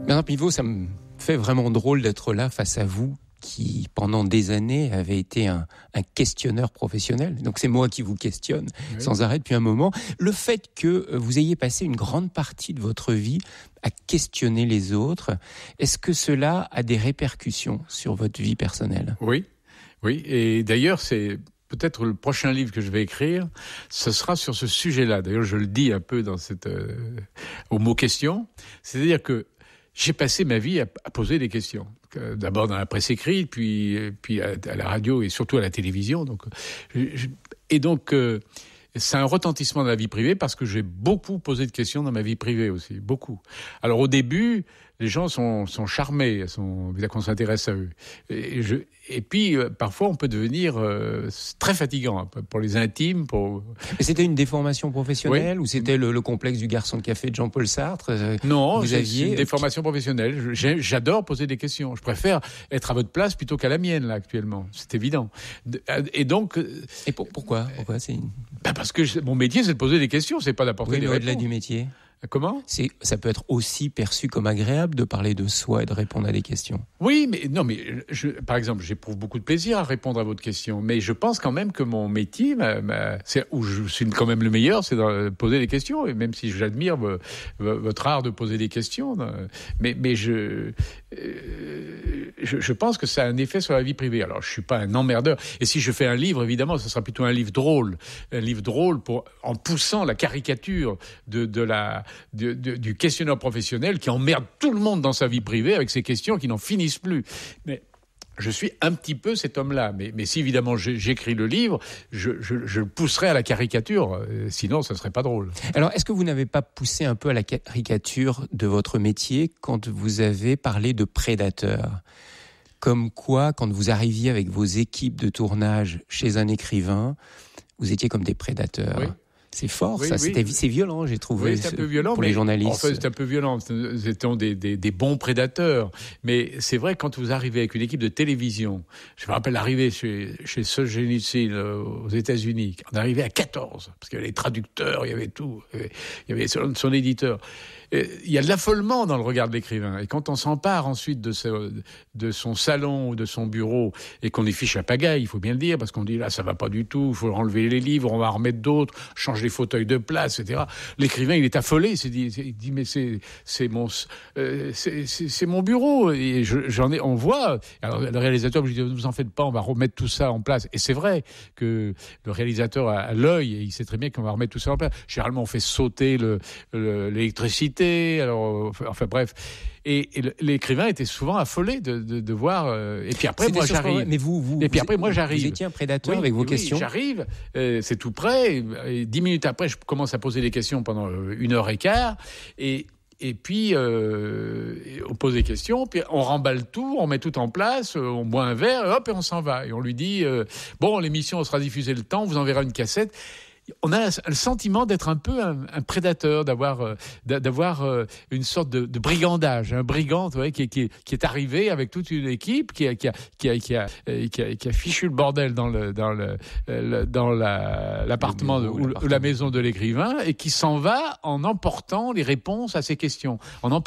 Bernard Pivot, ça me fait vraiment drôle d'être là face à vous, qui pendant des années avait été un questionneur professionnel. Donc c'est moi qui vous questionne sans arrêt depuis un moment. Le fait que vous ayez passé une grande partie de votre vie à questionner les autres, est-ce que cela a des répercussions sur votre vie personnelle ? Oui. Et d'ailleurs, c'est peut-être le prochain livre que je vais écrire, ce sera sur ce sujet-là. D'ailleurs, je le dis un peu dans au mot question. C'est-à-dire que j'ai passé ma vie à poser des questions. D'abord dans la presse écrite, puis à la radio et surtout à la télévision. Donc, c'est un retentissement de la vie privée parce que j'ai beaucoup posé de questions dans ma vie privée aussi, beaucoup. Alors au début, les gens sont charmés, qu'on s'intéresse à eux. Et puis parfois on peut devenir très fatigant pour les intimes. Mais c'était une déformation professionnelle ou c'était le complexe du garçon de café de Jean-Paul Sartre ? Non, c'est une déformation professionnelle. J'adore poser des questions. Je préfère être à votre place plutôt qu'à la mienne là actuellement. C'est évident. Et donc. Et pourquoi c'est parce que mon métier, c'est de poser des questions, c'est pas d'apporter des réponses. Au-delà du métier. Comment ? Ça peut être aussi perçu comme agréable de parler de soi et de répondre à des questions. Oui, mais par exemple, j'éprouve beaucoup de plaisir à répondre à votre question, mais je pense quand même que mon métier, c'est où je suis quand même le meilleur, c'est de poser des questions, et même si j'admire votre art de poser des questions, mais je pense que ça a un effet sur la vie privée. Alors, je suis pas un emmerdeur, et si je fais un livre, évidemment, ce sera plutôt un livre drôle en poussant la caricature du questionneur professionnel qui emmerde tout le monde dans sa vie privée avec ses questions qui n'en finissent plus. Mais je suis un petit peu cet homme-là. Mais si évidemment j'écris le livre, je le pousserai à la caricature. Sinon, ça serait pas drôle. Alors, est-ce que vous n'avez pas poussé un peu à la caricature de votre métier quand vous avez parlé de prédateurs ? Comme quoi, quand vous arriviez avec vos équipes de tournage chez un écrivain, vous étiez comme des prédateurs. Oui. C'est fort, c'est violent, j'ai trouvé. Oui, c'est un peu violent pour les journalistes. En fait, c'est un peu violent. Nous étions des bons prédateurs. Mais c'est vrai, quand vous arrivez avec une équipe de télévision, je me rappelle l'arrivée chez Solzhenitsyn aux États-Unis, on arrivait à 14, parce qu'il y avait les traducteurs, il y avait tout, il y avait son éditeur. Il y a de l'affolement dans le regard de l'écrivain. Et quand on s'empare ensuite de son salon ou de son bureau et qu'on y fiche la pagaille, il faut bien le dire, parce qu'on dit là, ça va pas du tout, il faut enlever les livres, on va en remettre d'autres, changer les fauteuils de place, etc. L'écrivain, il est affolé, il dit mais c'est mon bureau. Et on voit. Alors, le réalisateur me dit, ne vous en faites pas, on va remettre tout ça en place. Et c'est vrai que le réalisateur a l'œil et il sait très bien qu'on va remettre tout ça en place. Généralement, on fait sauter l'électricité. Alors, enfin bref. Et l'écrivain était souvent affolé de voir. Et puis après, moi, j'arrive. Mais moi, j'arrive. Vous étiez un prédateur avec vos questions. J'arrive. C'est tout prêt. Et 10 minutes après, je commence à poser des questions pendant 1h15. Et puis, on pose des questions, puis on remballe tout, on met tout en place, on boit un verre, et hop, et on s'en va. Et on lui dit, bon, l'émission sera diffusée le temps, on vous enverra une cassette. On a le sentiment d'être un peu un prédateur, d'avoir une sorte de brigandage, un brigand, vous voyez, qui est arrivé avec toute une équipe qui a fichu le bordel dans l'appartement ou la maison de l'écrivain et qui s'en va en emportant les réponses à ses questions.